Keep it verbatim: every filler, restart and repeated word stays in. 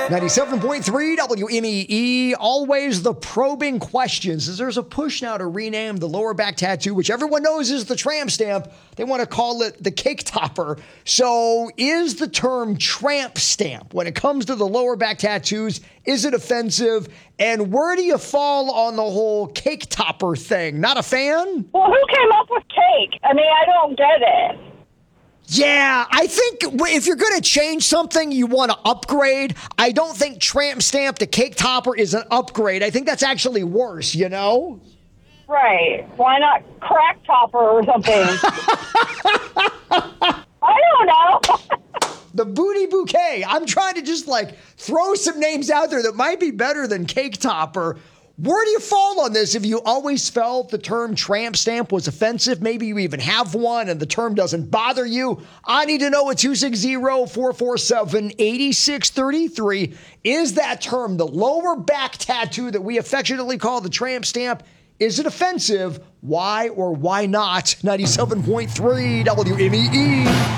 ninety-seven point three W M E E, always the probing questions. As there's a push now to rename the lower back tattoo, which everyone knows is the tramp stamp. They want to call it the cake topper. So is the term tramp stamp, when it comes to the lower back tattoos, is it offensive? And where do you fall on the whole cake topper thing? Not a fan? Well, who came up with cake? I mean, I don't get it. Yeah, I think if you're going to change something, you want to upgrade. I don't think tramp stamp to cake topper is an upgrade. I think that's actually worse, you know? Right. Why not crack topper or something? I don't know. The booty bouquet. I'm trying to just like throw some names out there that might be better than cake topper. Where do you fall on this? If you always felt the term tramp stamp was offensive, maybe you even have one and the term doesn't bother you, I need to know at two six zero, four four seven, eight six three three. Is that term, the lower back tattoo that we affectionately call the tramp stamp, is it offensive? Why or why not? ninety-seven point three W M E E.